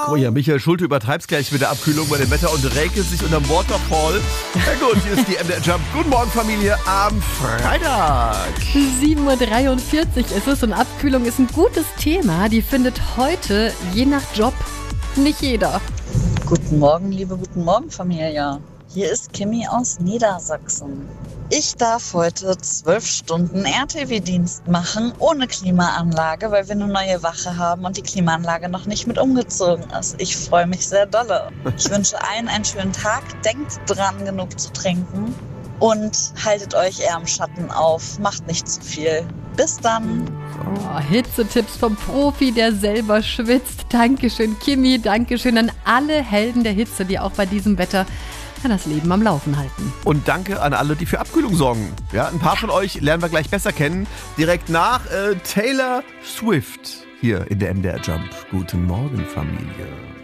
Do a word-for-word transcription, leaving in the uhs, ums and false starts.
Oh ja, Michael Schulte übertreibt's gleich mit der Abkühlung bei dem Wetter und räkelt sich unterm Waterfall. Na gut, hier ist die M D R Jump. Guten Morgen, Familie, am Freitag. sieben Uhr dreiundvierzig ist es und Abkühlung ist ein gutes Thema. Die findet heute, je nach Job, nicht jeder. Guten Morgen, liebe Guten Morgen, Familie. Hier ist Kimi aus Niedersachsen. Ich darf heute zwölf Stunden R T W-Dienst machen, ohne Klimaanlage, weil wir eine neue Wache haben und die Klimaanlage noch nicht mit umgezogen ist. Ich freue mich sehr dolle. Ich wünsche allen einen schönen Tag. Denkt dran, genug zu trinken und haltet euch eher im Schatten auf. Macht nicht zu viel. Bis dann. Oh, Hitzetipps vom Profi, der selber schwitzt. Dankeschön, Kimi. Dankeschön an alle Helden der Hitze, die auch bei diesem Wetter das Leben am Laufen halten. Und danke an alle, die für Abkühlung sorgen. Ja, ein paar von euch lernen wir gleich besser kennen. Direkt nach äh, Taylor Swift hier in der M D R Jump. Guten Morgen, Familie.